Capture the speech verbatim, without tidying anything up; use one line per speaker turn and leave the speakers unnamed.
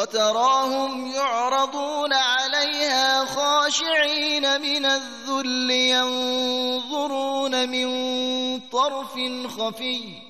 وتراهم يعرضون عليها خاشعين من الذل ينظرون من طرف خفي